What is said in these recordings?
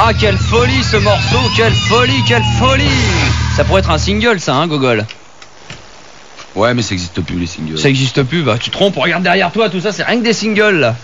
Ah, quelle folie ce morceau, quelle folie, quelle folie. Ça pourrait être un single, ça, hein, Gogol? Ouais, mais ça n'existe plus, les singles. Ça n'existe plus, bah tu te trompes, regarde derrière toi, tout ça, c'est rien que des singles, là.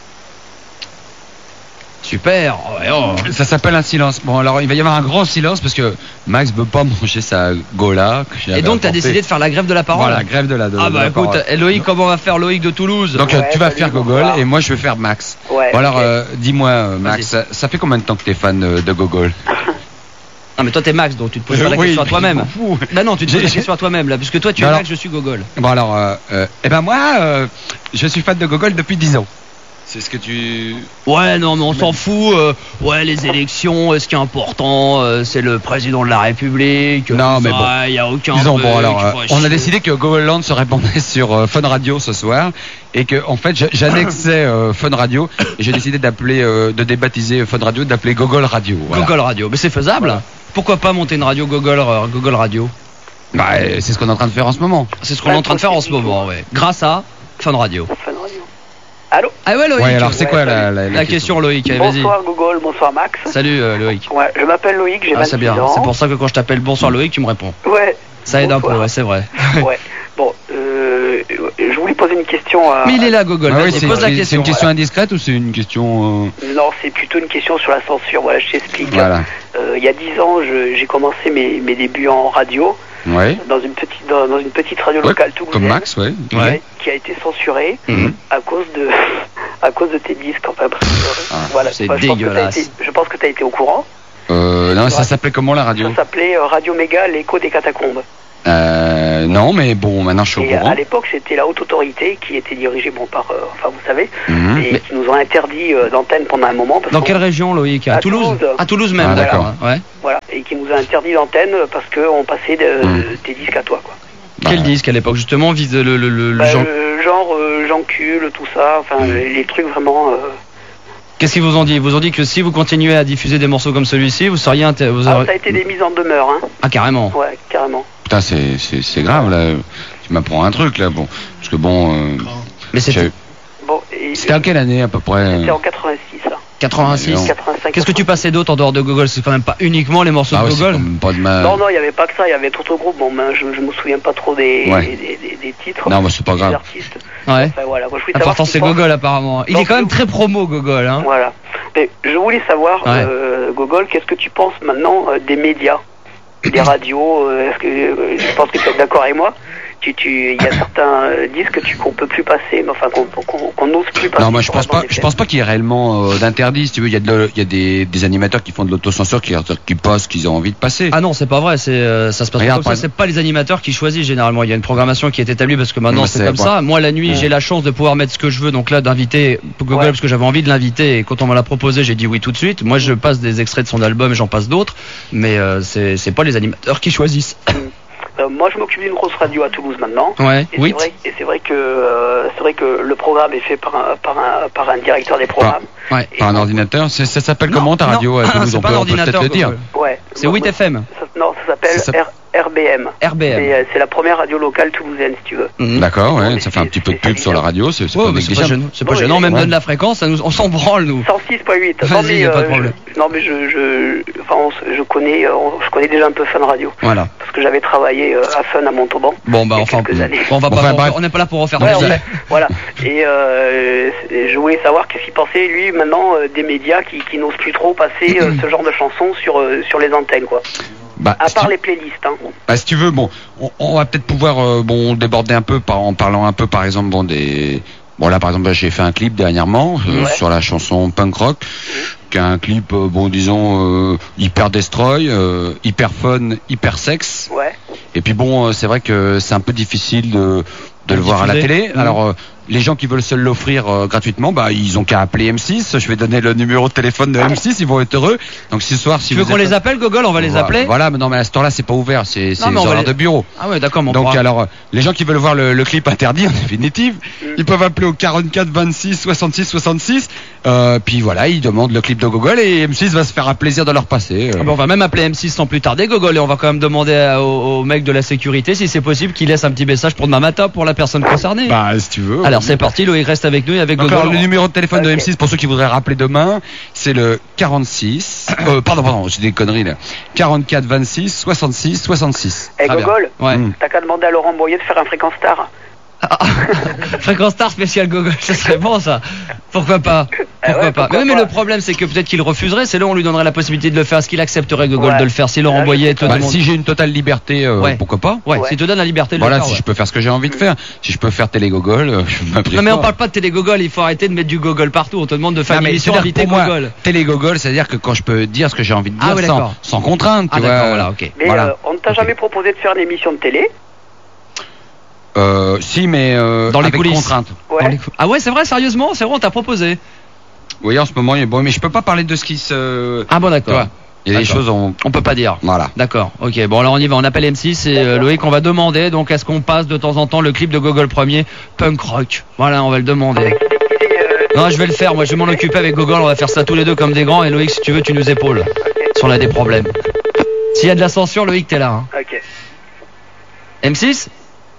Super. Oh, ouais, oh. Ça s'appelle un silence. Bon, alors il va y avoir un grand silence parce que Max veut pas manger sa gola. Et donc t'as décidé de faire la grève de la parole? Voilà, grève de la Ah bah écoute, Loïc, comment va faire Loïc de Toulouse? Donc tu vas faire Gogol et moi je vais faire Max. Ouais, bon alors okay. Dis-moi Max, ça fait combien de temps que t'es fan de Gogol? Non mais toi t'es Max, donc tu te poses pas la question à toi-même. Bah non, tu te poses la question à toi-même là, puisque toi tu es Max, je suis Gogol. Bon alors, eh ben moi, je suis fan de Gogol depuis 10 ans. C'est ce que tu... Ouais, non, mais on s'en fout. Ouais, les élections, ce qui est important, c'est le président de la République. Non, mais bon. Il n'y a aucun... Disons, bon, alors, on a décidé que Gogoland se répandait sur Fun Radio ce soir. Et que, en fait, j'annexais Fun Radio. Et j'ai décidé d'appeler, de débaptiser Fun Radio, d'appeler Gogol Radio. Voilà. Gogol Radio, mais c'est faisable. Voilà. Pourquoi pas monter une radio Gogol Radio? Bah, c'est ce qu'on est en train de faire en ce moment. C'est ce qu'on est en train de faire en ce moment, ouais. Grâce à Fun Radio. Allô? Ah ouais, Loïc. Ouais, alors c'est quoi la question, Loïc? Allez, bonsoir Gogol, bonsoir Max. Salut Loïc. Ouais, je m'appelle Loïc, j'ai 26 c'est bien. ans. C'est pour ça que quand je t'appelle bonsoir Loïc, tu me réponds. Ouais. Ça aide un peu, ouais, c'est vrai. Ouais. Bon, je voulais poser une question à... Mais il est là, Gogol. Ah oui, pose la question. C'est une question indiscrète ou c'est une question... Non, c'est plutôt une question sur la censure. Voilà, je t'explique. Voilà. Il y a 10 ans, j'ai commencé mes débuts en radio. Ouais. Dans une petite radio locale toulousaine. Comme Max, ouais. Qui a été censurée à cause de tes disques. Enfin, voilà. C'est dégueulasse. Je pense que tu as été au courant. Non, ça s'appelait comment la radio? Ça s'appelait Radio Méga, l'écho des catacombes. Non, mais bon, maintenant je suis au courant. À l'époque, c'était la haute autorité qui était dirigée par, enfin vous savez, et qui nous ont interdit d'antenne pendant un moment. Dans quelle région, Loïc? À Toulouse. À Toulouse même, d'accord. Ouais. Voilà, et qui nous a interdit d'antenne parce qu'on passait tes disques à toi, quoi. Quel disque à l'époque, justement, vise le genre Jean Cul, tout ça, enfin les trucs vraiment... Qu'est-ce qu'ils vous ont dit? Ils vous ont dit que si vous continuez à diffuser des morceaux comme celui-ci, vous seriez... ça a été des mises en demeure, hein. Ah, carrément. Ouais, carrément. Putain, c'est grave, là. Tu m'apprends un truc, là. Bon, parce que bon... Mais c'était... Bon, c'était en quelle année, à peu près? C'était en 86, là. 86. 85. Qu'est-ce que tu passais d'autre en dehors de Gogol? C'est quand même pas uniquement les morceaux de Gogol. Non, il n'y avait pas que ça, il y avait d'autres groupes. Bon, je me souviens pas trop des titres. Non, mais c'est pas grave. Artistes. Ouais. Enfin, voilà. Moi, l'important c'est Gogol apparemment. Il est quand même très promo Gogol, hein. Voilà. Mais je voulais savoir, Gogol, qu'est-ce que tu penses maintenant des médias, des radios? Est-ce que je pense que tu es d'accord avec moi? Il y a certains disques qu'on peut plus passer, mais enfin qu'on n'ose plus passer. Non, moi je pense pas qu'il y ait réellement d'interdit. Si tu veux, il y a des animateurs qui font de l'autocensure qui passent ce qu'ils ont envie de passer. Ah non, c'est pas vrai. Ça se passe comme ça. C'est pas les animateurs qui choisissent généralement. Il y a une programmation qui est établie parce que maintenant c'est comme ça. Moi la nuit j'ai la chance de pouvoir mettre ce que je veux. Donc là d'inviter Gogol parce que j'avais envie de l'inviter et quand on me l'a proposé j'ai dit oui tout de suite. Moi je passe des extraits de son album et j'en passe d'autres, mais c'est pas les animateurs qui choisissent. Moi, je m'occupe d'une grosse radio à Toulouse maintenant. Ouais. Et c'est vrai que le programme est fait par un directeur des programmes. Par un ordinateur. Ça s'appelle comment ta radio à Toulouse? C'est pas un ordinateur. Peut-être le dire. Ouais. C'est 8 FM. Non, ça s'appelle RBM. RBM. C'est la première radio locale toulousaine, si tu veux. D'accord, ouais. Ça fait un petit peu de pub sur la radio. C'est pas négligeable. C'est pas gênant. Même donne la fréquence, on s'en branle nous. 106.8. Vas-y, y a pas de problème. Non, mais je connais déjà un peu Fun Radio. Voilà. Parce que j'avais travaillé à Fun à Montauban. Bon, bah enfin, on n'est pas là pour refaire tout ça. Voilà. Et je voulais savoir qu'est-ce qu'il pensait, lui, maintenant, des médias qui n'osent plus trop passer ce genre de chansons sur les antennes, quoi. À part les playlists, hein. Si tu veux, bon, on va peut-être pouvoir déborder un peu en parlant un peu, par exemple, Bon là par exemple j'ai fait un clip dernièrement sur la chanson Punk Rock, qui est un clip disons hyper destroy, hyper fun, hyper sexe. Ouais. Et puis bon c'est vrai que c'est un peu difficile de le voir à la télé. Alors les gens qui veulent se l'offrir gratuitement, ils ont qu'à appeler M6. Je vais donner le numéro de téléphone de M6, ils vont être heureux. Donc ce soir, si tu veux qu'on les appelle, Gogol, on va les appeler. Voilà, mais non, mais à ce temps-là, c'est pas ouvert, c'est les horaires de bureau. Ah ouais, d'accord. Donc alors, les gens qui veulent voir le clip interdit en définitive, ils peuvent appeler au 44 26 66 66. Puis voilà, ils demandent le clip de Gogol et M6 va se faire un plaisir de leur passer. On va même appeler M6 sans plus tarder, Gogol, et on va quand même demander au mec de la sécurité si c'est possible qu'il laisse un petit message pour demain matin pour la personne concernée. Si tu veux. Alors c'est parti, Loïc reste avec nous et avec Gogol. Alors le numéro de téléphone de M6 pour ceux qui voudraient rappeler demain, c'est le 46 pardon, j'ai des conneries là. 44 26 66 66. Eh Gogol, t'as qu'à demander à Laurent Boyer de faire un Fréquence Star. Fréquence Star spécial Gogol, ça serait bon ça. Pourquoi pas? Pourquoi pas? Mais le problème c'est que peut-être qu'il refuserait, c'est là où on lui donnerait la possibilité de le faire. Est-ce qu'il accepterait Gogol de le faire si Laurent Boyer te demande? Si j'ai une totale liberté, pourquoi pas? Si te donne la liberté de le faire. Si je peux faire ce que j'ai envie de faire. Si je peux faire télé Gogol, je m'apprête. Non mais on parle pas de télé Gogol, il faut arrêter de mettre du Gogol partout. On te demande de faire une émission invité Gogol. Télé Gogol, c'est-à-dire que quand je peux dire ce que j'ai envie de dire sans contrainte, tu vois. Voilà, ok. Mais on ne t'a jamais proposé de faire une émission de télé? Si, mais dans les avec coulisses. Contrainte. Ah ouais, c'est vrai, sérieusement, c'est vrai, on t'a proposé. Oui, en ce moment, mais je peux pas parler de ce qui se. Ah bon, d'accord. Il y a des choses on peut pas dire. Voilà. D'accord. Ok. Bon, alors on y va. On appelle M6 et Loïc, on va demander. Donc, est-ce qu'on passe de temps en temps le clip de Gogol Premier, Punk Rock? Voilà, on va le demander. Non, je vais le faire. Moi, je vais m'en occuper avec Gogol. On va faire ça tous les deux comme des grands. Et Loïc, si tu veux, tu nous épaules. Si on a des problèmes. S'il y a de la censure, Loïc, t'es là. Hein. Ok. M6.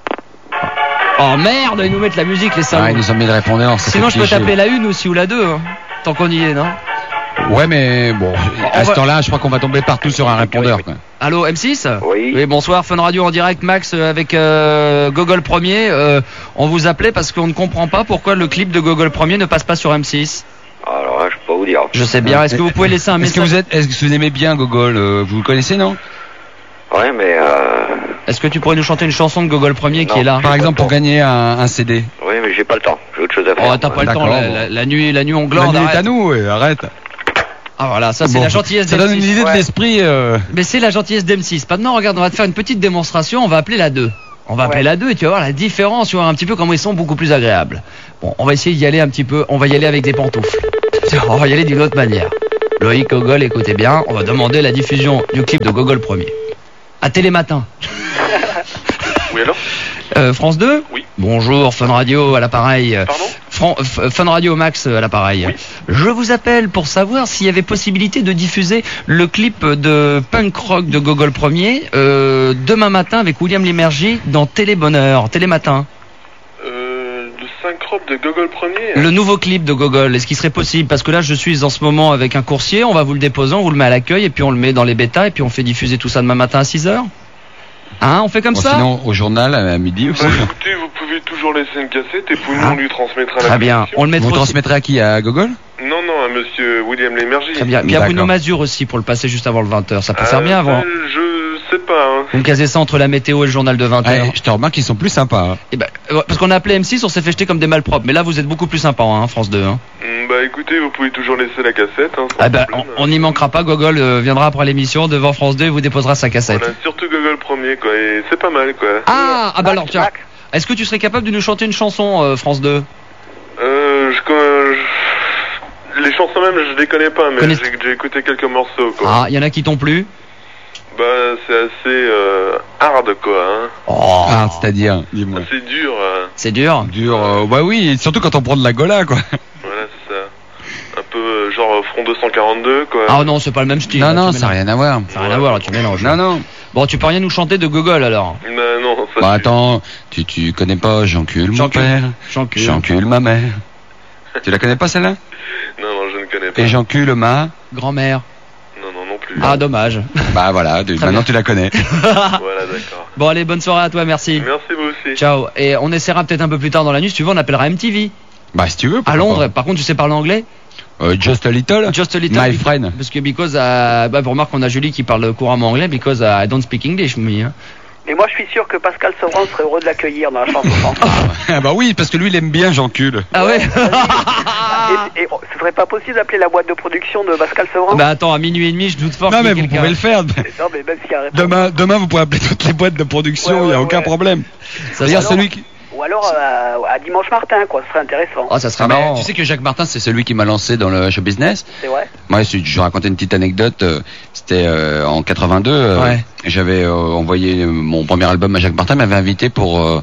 Oh merde, ils nous mettent la musique, les salauds. Ils nous ont mis le répondeur. Sinon, je peux t'appeler la 1 aussi ou la 2, hein, tant qu'on y est, non? Ouais, mais bon, à ce temps-là, je crois qu'on va tomber partout sur un répondeur. Quoi. Allô, M6? Oui, bonsoir, Fun Radio en direct, Max, avec Gogol Premier. On vous appelait parce qu'on ne comprend pas pourquoi le clip de Gogol Premier ne passe pas sur M6. Alors là, je peux pas vous dire. Je sais bien, est-ce que vous pouvez laisser un message? Est-ce que vous aimez bien Gogol? Vous le connaissez, non? Ouais, mais Est-ce que tu pourrais nous chanter une chanson de Gogol Premier qui est là? Par exemple, pour gagner un CD. Oui, mais j'ai pas le temps. J'ai autre chose à faire. Oh, t'as pas le temps, la nuit on glande. La nuit est à nous, arrête. Ah voilà, ça c'est la gentillesse d'M6. Ça donne une idée de l'esprit. Mais c'est la gentillesse d'M6. Maintenant, regarde, on va te faire une petite démonstration. On va appeler la 2. On va appeler la 2 et tu vas voir la différence. Tu vas voir un petit peu comment ils sont beaucoup plus agréables. Bon, on va essayer d'y aller un petit peu. On va y aller avec des pantoufles. On va y aller d'une autre manière. Loïc, Gogol, écoutez bien. On va demander la diffusion du clip de Gogol Premier. À Télématin. Oui, alors France 2 Oui. Bonjour, Fun Radio à l'appareil. Pardon Fun Radio Max à l'appareil. Oui. Je vous appelle pour savoir s'il y avait possibilité de diffuser le clip de Punk Rock de Gogol Premier demain matin avec William Lémergie dans Télébonheur, Télématin. Le synchrope de Gogol Premier. Le nouveau clip de Gogol, est-ce qu'il serait possible? Parce que là je suis en ce moment avec un coursier, on va vous le déposer, on vous le met à l'accueil et puis on le met dans les bêtas et puis on fait diffuser tout ça demain matin à 6h. Hein, on fait comme ça? Sinon, au journal, à midi aussi. Écoutez, vous pouvez toujours laisser une cassette et puis nous, on lui transmettra la Très bien. On le mettra vous transmettrez à qui? À Gogol? Non, à monsieur William Lémergie. Très bien. Il y a Bruno Mazur aussi pour le passer juste avant le 20h. Ça peut faire bien avant. Je sais pas. Hein. Vous me casez ça entre la météo et le journal de 20h. Je te remarque qu'ils sont plus sympas. Hein. Et parce qu'on a appelé M6, on s'est fait jeter comme des malpropres. Mais là, vous êtes beaucoup plus sympa, hein, France 2. Hein. Écoutez, vous pouvez toujours laisser la cassette. Hein, on n'y manquera pas. Gogol viendra après l'émission devant France 2 et vous déposera sa cassette. Voilà, surtout Gogol Premier, quoi. Et c'est pas mal, quoi. Alors tiens. Est-ce que tu serais capable de nous chanter une chanson, France 2? Les chansons même, je les connais pas, mais j'ai écouté quelques morceaux, quoi. Ah, il y en a qui t'ont plu? C'est assez hard, quoi. Hein. Hard, c'est-à-dire, dis-moi. C'est dur. C'est dur? Bah oui, surtout quand on prend de la gola, quoi. Voilà, c'est ça. Un peu genre Front 242, quoi. Ah non, c'est pas le même style. Non, ça n'a rien à voir. Ça n'a rien à voir, là, tu mélanges. Non. Bon, tu peux rien nous chanter de Gogol, alors? Non, ça. Bah attends, tu connais pas J'encule mon père, J'encule ma mère. Tu la connais pas, celle-là? Non, je ne connais pas. Et j'encule ma grand-mère. Non plus. Ah, dommage. Bah voilà, maintenant tu la connais. Voilà, d'accord. Bon, allez, bonne soirée à toi, merci. Merci, vous aussi. Ciao. Et on essaiera peut-être un peu plus tard dans la nuit, si tu veux, on appellera MTV. Bah si tu veux. À Londres, par contre, tu sais parler anglais? Just a little. My friend. Parce que vous remarquez qu'on a Julie qui parle couramment anglais, because I don't speak English, me. Hein. Mais moi, je suis sûr que Pascal Sevran serait heureux de l'accueillir dans la chanson. Ah bah oui, parce que lui, il aime bien J'encule. Ah ouais. Et ce serait pas possible d'appeler la boîte de production de Pascal Sevran? Bah attends, à minuit et demi, je doute fort. Non mais vous pouvez le faire. Non, mais même s'il y a un demain, vous pouvez appeler toutes les boîtes de production, il n'y a aucun problème. C'est-à-dire celui qui... Ou alors à Dimanche Martin, quoi, ce serait intéressant. Ah, ça serait marrant. Tu sais que Jacques Martin, c'est celui qui m'a lancé dans le show business. C'est vrai. Moi, je racontais une petite anecdote. C'était en 82. J'avais envoyé mon premier album à Jacques Martin, m'avait invité pour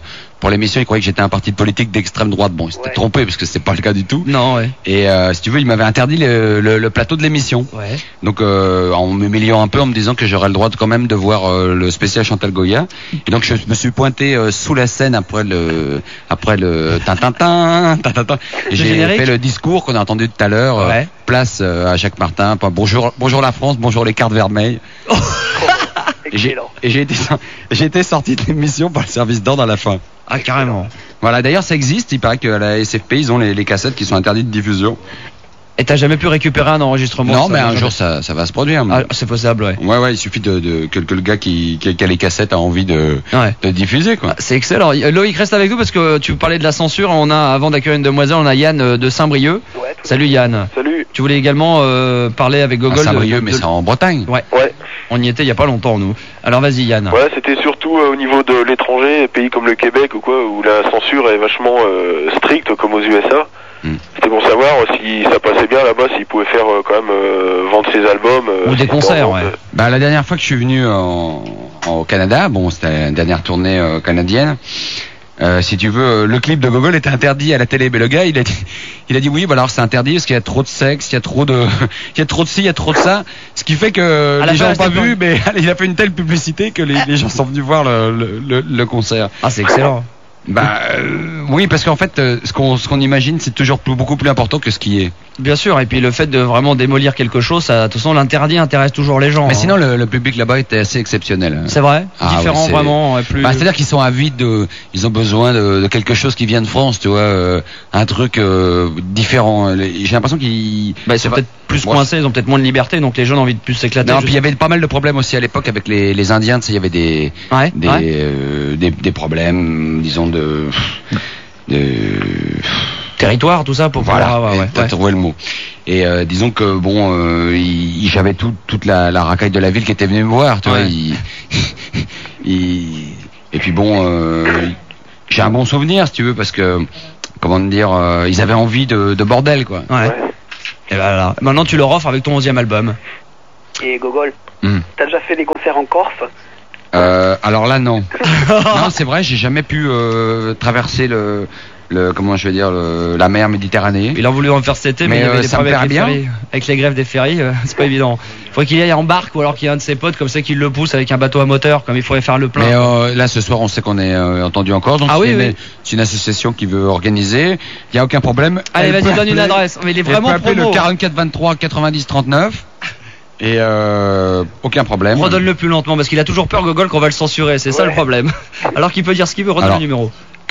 pour l'émission, il croyait que j'étais un parti politique d'extrême droite. Bon, il s'était trompé parce que c'est pas le cas du tout. Non, ouais. Et si tu veux, il m'avait interdit le plateau de l'émission. Ouais. Donc en m'humiliant un peu, en me disant que j'aurais le droit quand même de voir le spécial Chantal Goya. Et donc je me suis pointé sous la scène après le tintintin. Et j'ai fait le discours qu'on a entendu tout à l'heure. Place à Jacques Martin. Bonjour la France, bonjour les cartes vermeilles. Oh. Et j'ai été sorti de l'émission par le service d'ordre à la fin. Ah, carrément. Voilà, d'ailleurs ça existe, il paraît qu'à la SFP ils ont les cassettes qui sont interdites de diffusion. Et t'as jamais pu récupérer un enregistrement? Non, mais un jour ça va se produire. Ah, c'est possible, ouais. Ouais, il suffit que le gars qui a les cassettes a envie de diffuser, quoi. Ah, c'est excellent. Loïc, reste avec nous parce que tu parlais de la censure. On a, avant d'accueillir une demoiselle, on a Yann de Saint-Brieuc. Ouais, salut Yann. Salut. Tu voulais également parler avec Gogol. Saint-Brieuc, mais c'est en Bretagne. Ouais. On y était il y a pas longtemps, nous. Alors vas-y Yann. Ouais, c'était surtout au niveau de l'étranger, pays comme le Québec ou quoi, où la censure est vachement stricte comme aux USA. C'était pour savoir si ça passait bien là-bas, s'ils pouvaient faire quand même vendre ses albums. Ou des concerts, ouais. Bah, la dernière fois que je suis venu au Canada, bon, c'était la dernière tournée canadienne. Si tu veux, le clip de Gogol était interdit à la télé, mais le gars, il a dit oui, bah alors c'est interdit parce qu'il y a trop de sexe, il y a trop de ci, il y a trop de ça, ce qui fait que les gens n'ont pas vu, mais il a fait une telle publicité que les gens sont venus voir le concert. Ah, c'est excellent. Oui, parce qu'en fait, ce qu'on imagine, c'est toujours beaucoup plus important que ce qui est. Bien sûr, et puis le fait de vraiment démolir quelque chose, ça, de toute façon, l'interdit intéresse toujours les gens. Mais sinon, le public là-bas était assez exceptionnel. C'est vrai, différent, vraiment, plus. C'est-à-dire qu'ils sont avides ils ont besoin de quelque chose qui vient de France, tu vois, un truc différent. J'ai l'impression qu'ils. Ils sont peut-être plus coincés, ils ont peut-être moins de liberté, donc les gens ont envie de plus s'éclater. Non, puis il y avait pas mal de problèmes aussi à l'époque avec les Indiens, tu sais, il y avait des problèmes, disons de territoire, tout ça, pour t'as trouvé le mot. Et disons que bon, j'avais toute la racaille de la ville qui était venue me voir, tu vois. Et puis bon, j'ai un bon souvenir, si tu veux, parce que comment dire, ils avaient envie de bordel, quoi. Ouais. Et voilà. Maintenant, tu leur offres avec ton 11e album. Et Gogol, t'as déjà fait des concerts en Corse? Alors là, non. Non, c'est vrai, j'ai jamais pu traverser comment je vais dire, la mer Méditerranée. Il a voulu en faire cet été, mais il y avait des problèmes avec les grèves des ferries, c'est pas évident. Il faudrait qu'il y aille en barque, ou alors qu'il y ait un de ses potes comme ça qui le pousse avec un bateau à moteur, comme il faudrait faire le plein. Mais là, ce soir, on sait qu'on est entendu en Corse, donc c'est une association qui veut organiser. Il y a aucun problème. Allez, vas-y, donne une adresse. Mais il est vraiment promo. Elle peut appeler le 44 23 90 39. Et aucun problème. Redonne-le plus lentement parce qu'il a toujours peur, Gogol, qu'on va le censurer, c'est ça le problème. Alors qu'il peut dire ce qu'il veut, redonne le numéro.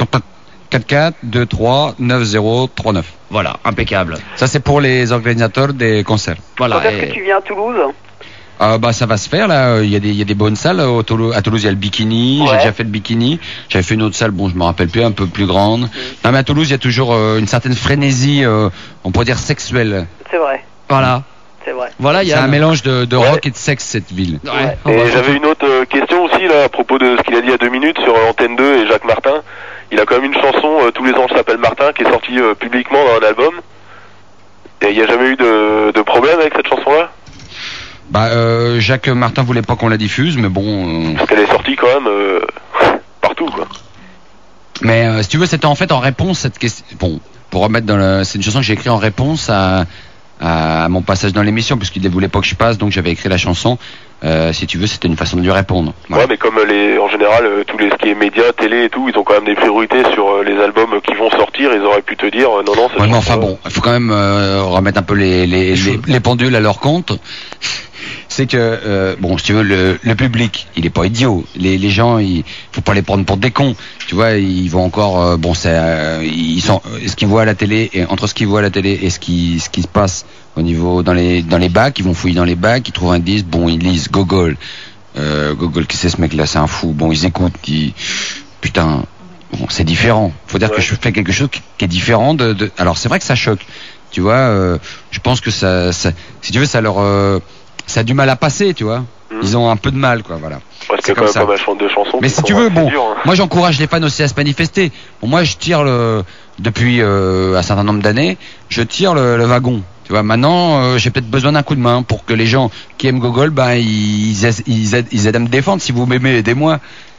44 23 90 39. Voilà, impeccable. Ça c'est pour les organisateurs des concerts. Voilà. Quand est-ce que tu viens à Toulouse? Ça va se faire là. Il y a des bonnes salles à Toulouse. Il y a le Bikini. J'ai déjà fait le Bikini. J'avais fait une autre salle. Bon, je me rappelle plus, un peu plus grande. Non, mais à Toulouse, il y a toujours une certaine frénésie, on pourrait dire sexuelle. C'est vrai. Voilà. C'est vrai. Voilà, c'est un mélange de rock et de sexe, cette ville. Ouais. Et j'avais une autre question aussi là à propos de ce qu'il a dit il y a 2 minutes sur Antenne 2 et Jacques Martin. Il a quand même une chanson, Tous les anges s'appellent Martin, qui est sortie publiquement dans un album. Et il n'y a jamais eu de problème avec cette chanson-là? Jacques Martin voulait pas qu'on la diffuse, mais bon. Parce qu'elle est sortie quand même partout, quoi. Mais si tu veux, c'était en fait en réponse à cette question. Bon, pour remettre c'est une chanson que j'ai écrite en réponse à mon passage dans l'émission, puisqu'il ne voulait pas que je passe, donc j'avais écrit la chanson. Si tu veux, c'était une façon de lui répondre. Voilà. Ouais, mais comme en général, ce qui est médias, télé et tout, ils ont quand même des priorités sur les albums qui vont sortir. Ils auraient pu te dire non. Ouais, mais enfin bon, il faut quand même remettre un peu les pendules à leur compte. C'est que si tu veux, le public, il est pas idiot. Les gens, faut pas les prendre pour des cons. Tu vois, ils vont encore ils sont ce qu'ils voient à la télé, et entre ce qu'ils voient à la télé et ce qui se passe au niveau dans les bacs, ils vont fouiller dans les bacs, ils trouvent un disque, ils lisent Gogol. Gogol, qui c'est ce mec là, c'est un fou. Bon, ils écoutent, putain, c'est différent. Faut dire que je fais quelque chose qui est différent alors c'est vrai que ça choque. Tu vois, je pense que ça si tu veux, ça leur ça a du mal à passer, tu vois. Ils ont un peu de mal, quoi, voilà. Parce que comme ça. Pas mal de chansons. Mais si tu veux, moi j'encourage les fans aussi à se manifester. Bon, moi je tire depuis un certain nombre d'années, je tire le wagon. Tu vois, maintenant j'ai peut-être besoin d'un coup de main pour que les gens qui aiment Gogol, ils aident à me défendre. Si vous m'aimez, aidez-moi.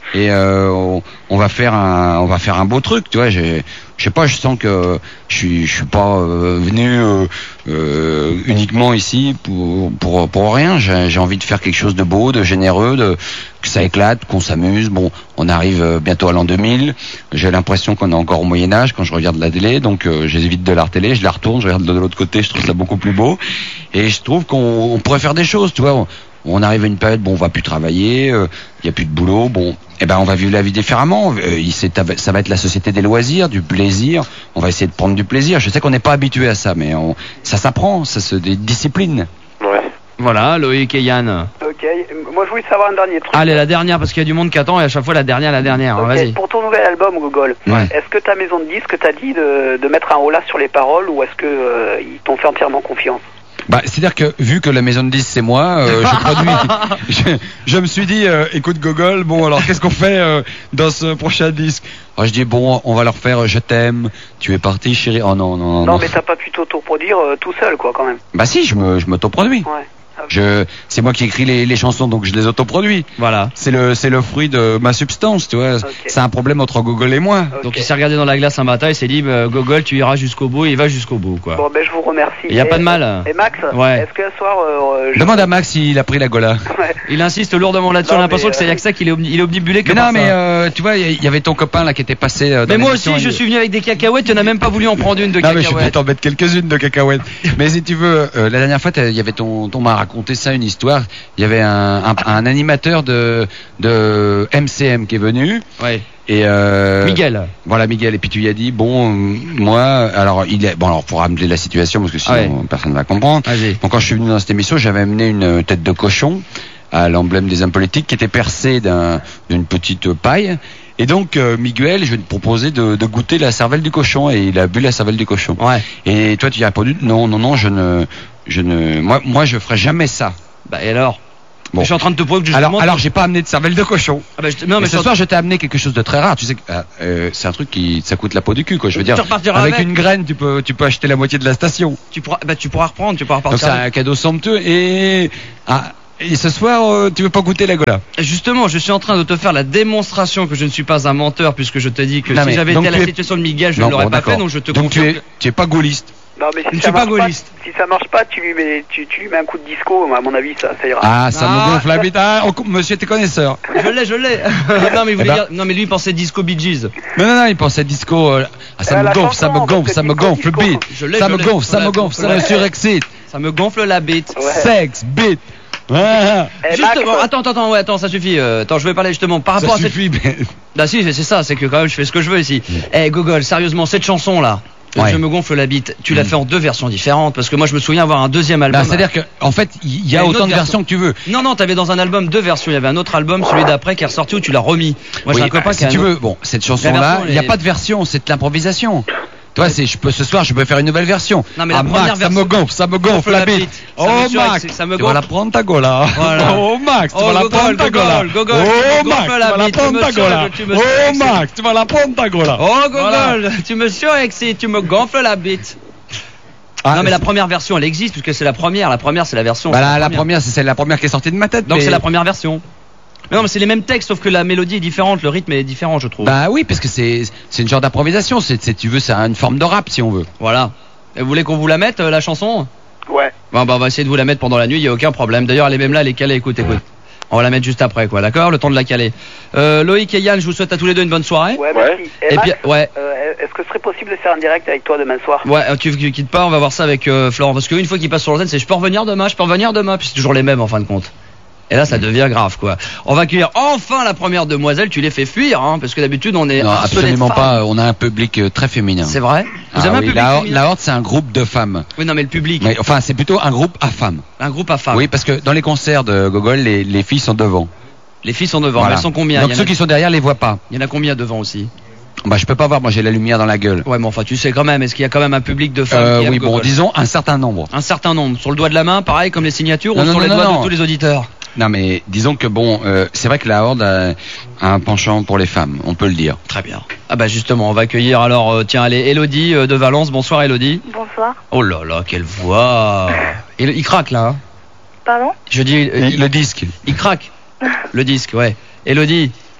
et on va faire un beau truc, tu vois. Je sais pas, je sens que je suis pas venu uniquement ici pour rien. J'ai envie de faire quelque chose de beau, de généreux, que ça éclate, qu'on s'amuse. Bon, on arrive bientôt à l'an 2000. J'ai l'impression qu'on est encore au Moyen-Âge quand je regarde la télé, donc j'évite de la télé, je la retourne, je regarde de l'autre côté, je trouve ça beaucoup plus beau. Et je trouve qu'on pourrait faire des choses, tu vois. On arrive à une période, bon, on va plus travailler, il y a plus de boulot, bon, on va vivre la vie différemment. Ça va être la société des loisirs, du plaisir. On va essayer de prendre du plaisir. Je sais qu'on n'est pas habitué à ça, mais ça s'apprend, ça se discipline. Ouais. Voilà, Loïc et Yann. Ok, moi je voulais savoir un dernier truc. Allez, la dernière, parce qu'il y a du monde qui attend et à chaque fois la dernière. Okay. Vas-y. Pour ton nouvel album, Gogol, est-ce que ta maison de disques t'a dit de mettre un holà sur les paroles ou est-ce que ils t'ont fait entièrement confiance? Bah, c'est-à-dire que vu que la maison de disques c'est moi, je produis. je me suis dit, écoute Gogol, bon alors qu'est-ce qu'on fait dans ce prochain disque? Alors je dis bon, on va leur faire Je t'aime, tu es parti chérie. Oh non. Non mais t'as pas pu t'autoproduire tout seul quoi quand même. Bah si, je m'autoproduis. Ouais. C'est moi qui écris les chansons, donc je les autoproduis. Voilà. C'est le fruit de ma substance, tu vois. Okay. C'est un problème entre Gogol et moi. Okay. Donc il s'est regardé dans la glace un matin et s'est dit Gogol, tu iras jusqu'au bout, et il va jusqu'au bout, quoi. Bon, je vous remercie. Il y a pas de mal. Et Max, est-ce que ce soir demande à Max s'il a pris la gola. Ouais. Il insiste lourdement là-dessus, on a l'impression que c'est que ça qu'il est omnibulé que par ça. Mais tu vois, il y avait ton copain là qui était passé dans mais moi aussi, je suis venu avec des cacahuètes, tu n'as même pas voulu en prendre une de cacahuètes. Mais je peux t'en mettre quelques-unes de cacahuètes. Mais si tu veux, la dernière fois, il y avait ton m'a raconté ça, une histoire. Il y avait un animateur de MCM qui est venu. Ouais. Et Miguel. Voilà Miguel. Et puis tu lui as dit moi alors pour ramener la situation parce que sinon personne ne va comprendre. Vas-y. Donc quand je suis venu dans cette émission, j'avais amené une tête de cochon à l'emblème des hommes politiques qui était percée d'une petite paille. Et donc Miguel, je lui ai proposé de goûter la cervelle du cochon et il a bu la cervelle du cochon. Ouais. Et toi tu as répondu non, moi je ferai jamais ça. Bah et alors? Bon. Je suis en train de te prouver que justement. Alors j'ai pas amené de cervelle de cochon. Non mais ce soir je t'ai amené quelque chose de très rare. Tu sais que c'est un truc ça coûte la peau du cul quoi. Je veux dire. Avec une graine tu peux acheter la moitié de la station. Tu pourras reprendre, tu pourras repartir. Donc c'est un cadeau somptueux et ce soir, tu veux pas goûter la gola? Justement, je suis en train de te faire la démonstration que je ne suis pas un menteur, puisque je t'ai dit que si j'avais été à la situation de Miguel, je ne l'aurais pas fait, donc je te confirme. Donc tu es pas gaulliste. Non mais si ça marche pas, si ça marche pas, tu lui mets un coup de disco, à mon avis ça ira. Ah, ça me gonfle la bite. Monsieur t'es connaisseur. Je l'ai. Non mais il voulait dire, non mais lui il pensait disco Bee Gees. Non, il pensait disco. Ça me gonfle le beat. Ça me gonfle, ça me surexcite. Ça me gonfle la bite. Sexe, beat. Justement, attends, ça suffit. Attends, je vais parler justement par rapport à cette. Bah si, c'est ça, c'est que quand même je fais ce que je veux ici. Gogol, sérieusement, cette chanson là. Je me gonfle la bite. Tu l'as fait en deux versions différentes parce que moi je me souviens avoir un deuxième album. C'est-à-dire que en fait il y a autant de versions que tu veux. Non, t'avais dans un album deux versions. Il y avait un autre album, celui d'après, qui est ressorti où tu l'as remis. Moi j'ai un copain qui a. Si tu veux, cette chanson-là, il n'y a pas de version, c'est de l'improvisation. Toi, ce soir, je peux faire une nouvelle version. Non, mais la première version. Ça me gonfle la bite. Oh, Max, tu vas la prendre ta gola. Oh, Max, tu vas la prendre ta gola. Oh, Max, tu vas la prendre ta gola. Oh, Max, tu vas la prendre ta gola. Oh, Gogol, tu me surexcites, tu me gonfles la bite. Non, mais la première version, elle existe, puisque c'est la première. La première, c'est la version. La première, c'est la première qui est sortie de ma tête. Donc, c'est la première version. Mais non, mais c'est les mêmes textes, sauf que la mélodie est différente, le rythme est différent, je trouve. Bah oui, parce que c'est une genre d'improvisation. C'est une forme de rap, si on veut. Voilà. Et vous voulez qu'on vous la mette, la chanson? Ouais. Bon, on va essayer de vous la mettre pendant la nuit, il n'y a aucun problème. D'ailleurs, elle est même là, elle est calée, écoute. On va la mettre juste après, quoi, d'accord? Le temps de la caler. Loïc et Yann, je vous souhaite à tous les deux une bonne soirée. Ouais, merci. Et Max, est-ce que ce serait possible de faire un direct avec toi demain soir? Ouais, tu quittes pas, on va voir ça avec Florent. Parce qu'une fois qu'il passe sur l'antenne, c'est je peux revenir demain, puis c'est toujours les mêmes en fin de compte. Et là, ça devient grave, quoi. On va accueillir enfin la première demoiselle. Tu les fais fuir, parce que d'habitude, on est. Non, absolument pas. On a un public très féminin. C'est vrai? Vous avez un public féminin? La Horde, c'est un groupe de femmes. Oui, non, mais le public. Enfin, c'est plutôt un groupe à femmes. Un groupe à femmes. Oui, parce que dans les concerts de Gogol, les filles sont devant. Les filles sont devant. Voilà. Elles sont combien? Donc ceux qui sont derrière les voient pas. Il y en a combien devant aussi? Bah, je peux pas voir. Moi, j'ai la lumière dans la gueule. Ouais, mais enfin, tu sais quand même. Est-ce qu'il y a quand même un public de femmes qui oui, bon, disons un certain nombre. Un certain nombre. Sur le doigt de la main, pareil, comme les signatures, ou sur les doigts de tous les auditeurs? Non mais disons que c'est vrai que la Horde a un penchant pour les femmes, on peut le dire. Très bien. Ah bah justement, on va accueillir alors, allez, Elodie de Valence. Bonsoir Elodie. Bonsoir. Oh là là, quelle voix. Il craque là. Hein. Pardon? Je dis le disque. Il craque. Le disque, ouais. Elodie.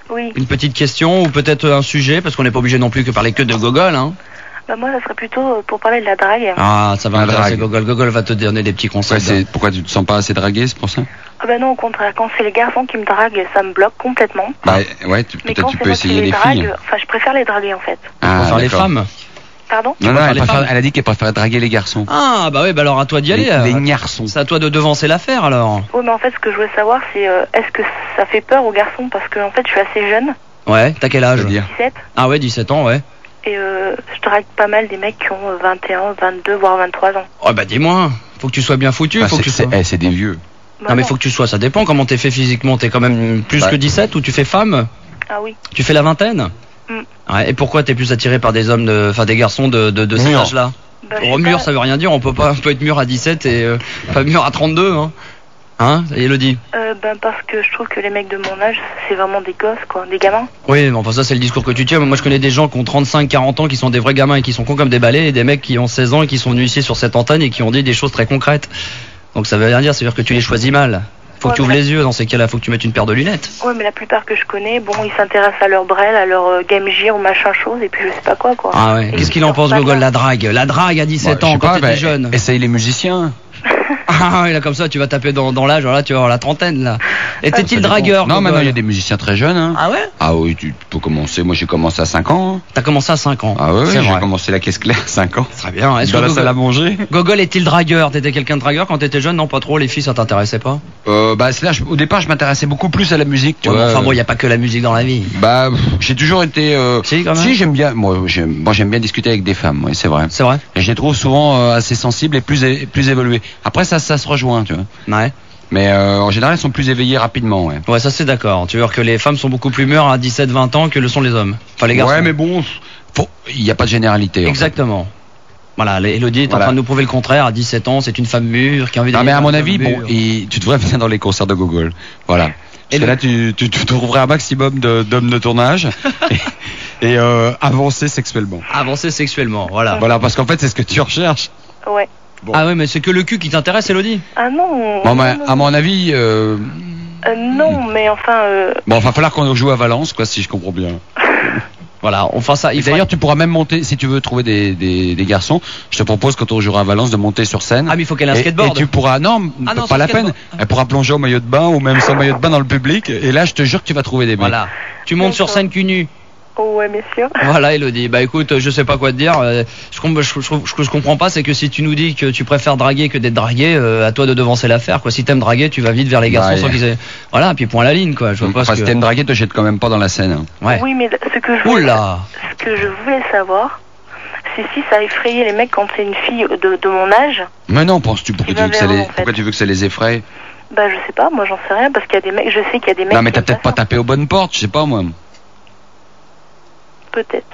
Oui. Une petite question ou peut-être un sujet, parce qu'on n'est pas obligé non plus que parler que de Gogol, hein. Bah moi, ça serait plutôt pour parler de la drague. Ah, ça va intéresser Gogol. Gogol va te donner des petits conseils. Ouais, pourquoi tu te sens pas assez dragué, c'est pour ça? Ah bah non, au contraire, quand c'est les garçons qui me draguent, ça me bloque complètement. Bah ouais, peut-être tu peux essayer les filles. Enfin, je préfère les draguer en fait. Ah, préfère les femmes. Pardon? Non, elle a dit qu'elle préférait draguer les garçons. Ah bah oui, bah alors à toi d'y aller. Les garçons. C'est à toi de devancer l'affaire alors. Oui, mais en fait, ce que je voulais savoir, c'est est-ce que ça fait peur aux garçons? Parce que en fait, je suis assez jeune. Ouais, t'as quel âge? 17. Ah ouais, 17 ans, ouais. Et je drague pas mal des mecs qui ont 21, 22, voire 23 ans. Oh bah dis-moi, faut que tu sois bien foutu. Bah, faut que tu sois... c'est des vieux. Bah non mais faut que tu sois, ça dépend comment t'es fait physiquement. T'es quand même plus que 17 ou tu fais femme? Ah oui. Tu fais la vingtaine? Ouais, et pourquoi t'es plus attiré par des hommes, enfin des garçons de cet âge-là? Bah, mûr, ça veut rien dire, on peut être mûr à 17 et pas mûr à 32, hein. Hein, Elodie? Parce que je trouve que les mecs de mon âge, c'est vraiment des gosses, quoi, des gamins. Oui, mais enfin ça c'est le discours que tu tiens. Moi je connais des gens qui ont 35, 40 ans, qui sont des vrais gamins et qui sont cons comme des balais, et des mecs qui ont 16 ans et qui sont venus ici sur cette antenne et qui ont dit des choses très concrètes. Donc ça veut rien dire, c'est-à-dire que tu les choisis mal. Faut que tu ouvres les yeux dans ces cas-là, faut que tu mettes une paire de lunettes. Ouais, mais la plupart que je connais, bon, ils s'intéressent à leur brel, à leur Game Gear ou machin chose, et puis je sais pas quoi. Ah ouais, qu'est-ce qu'il en pense, Gogol, la drague? La drague à 17 ans, quand t'étais jeune. Essaye les musiciens. Ah oui, là comme ça tu vas taper dans l'âge, là tu vas avoir la trentaine là. Était-il dragueur? Non, maintenant il y a des musiciens très jeunes. Hein. Ah ouais? Ah oui, tu peux commencer. Moi j'ai commencé à 5 ans. Hein. T'as commencé à 5 ans? Ah oui, j'ai commencé la caisse claire à 5 ans. Très bien. Est-ce que la salle à manger? Gogol est-il dragueur? T'étais quelqu'un de dragueur quand t'étais jeune? Non, pas trop, les filles ça t'intéressait pas? Bah au départ je m'intéressais beaucoup plus à la musique, tu vois. Enfin bon, il y a pas que la musique dans la vie. Bah j'ai toujours été si j'aime bien j'aime bien discuter avec des femmes, oui, c'est vrai. C'est vrai. Et je les trouve souvent assez sensibles et plus évoluées. Après ça se rejoint, tu vois. Ouais. Mais en général, elles sont plus éveillées rapidement, ouais. Ouais, ça c'est d'accord. Tu veux dire que les femmes sont beaucoup plus mûres à 17-20 ans que le sont les hommes. Enfin les garçons. Ouais, mais bon, il n'y a pas de généralité. Exactement. En fait. Voilà, Elodie est en train de nous prouver le contraire. À 17 ans, c'est une femme mûre qui a envie de... Non, mais à mon avis, tu devrais venir dans les concerts de Gogol. Voilà. Parce que là, tu trouverais un maximum d'hommes de ton âge et avancer sexuellement. Avancer sexuellement, voilà. Voilà, parce qu'en fait, c'est ce que tu recherches. Ouais. Bon. Ah ouais, mais c'est que le cul qui t'intéresse, Elodie? Ah non. Bon, bah, à mon avis... non, mais enfin... Bon, il va falloir qu'on joue à Valence, quoi, si je comprends bien. Voilà, on fera ça. D'ailleurs, tu pourras même monter, si tu veux trouver des garçons, je te propose quand on jouera à Valence de monter sur scène. Ah mais il faut qu'elle ait un skateboard. Et tu pourras, pas la peine, elle pourra plonger au maillot de bain ou même sans maillot de bain dans le public. Et là, je te jure que tu vas trouver des mecs. Voilà, tu montes sur scène cul nu. Oh ouais, bien sûr. Voilà, Elodie. Bah écoute, je sais pas quoi te dire. Ce que je comprends pas, c'est que si tu nous dis que tu préfères draguer que d'être dragué, à toi de devancer l'affaire, quoi. Si t'aimes draguer, tu vas vite vers les garçons sans qu'ils aient... Voilà, puis point à la ligne, quoi. Je vois pas si t'aimes draguer, te jette quand même pas dans la scène. Hein. Ouais. Oui, mais ce que je voulais savoir, c'est si ça effrayait les mecs quand c'est une fille de mon âge. Mais non, penses-tu pourquoi tu veux que ça les effraie? Bah je sais pas, moi j'en sais rien, parce qu'il y a des mecs, je sais qu'il y a des mecs... Non mais t'as peut-être pas tapé aux bonnes portes, je sais pas moi. Peut-être.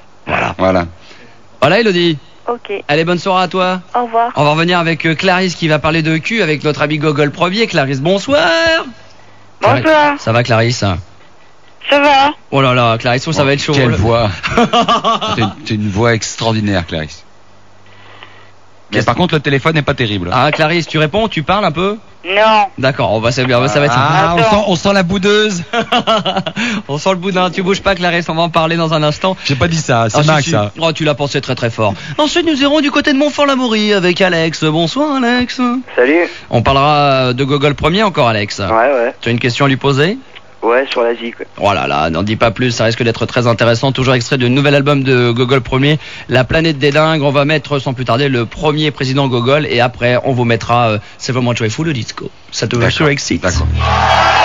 Voilà, Elodie. Ok. Allez, bonne soirée à toi. Au revoir. On va revenir avec Clarisse qui va parler de cul avec notre ami Gogol Premier. Clarisse, bonsoir. Bonsoir. Ça va, Clarisse? Ça va. Oh là là, Clarisse, ça va être chaud. Quelle voix. T'as une voix extraordinaire, Clarisse. Mais par contre, le téléphone n'est pas terrible. Ah, Clarisse, tu réponds, tu parles un peu? Non. D'accord, ça va être... Ah, on sent la boudeuse. On sent le boudin. Tu bouges pas, Clarisse, on va en parler dans un instant. J'ai pas dit ça, c'est Max, ça. Oh, tu l'as pensé très très fort. Ensuite, nous irons du côté de Montfort-l'Amaury avec Alex. Bonsoir, Alex. Salut. On parlera de Gogol Premier encore, Alex. Ouais. Tu as une question à lui poser? Ouais, sur l'Asie, quoi. Oh là là, n'en dis pas plus, ça risque d'être très intéressant. Toujours extrait du nouvel album de Gogol Premier, La Planète des Dingues. On va mettre sans plus tarder le premier président Gogol et après on vous mettra C'est vraiment joyful le disco. Ça te excite. D'accord.